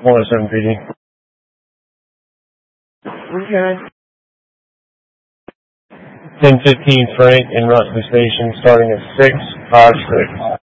107 PD. We're good. 1015 Frank in Rutley Station, starting at 656.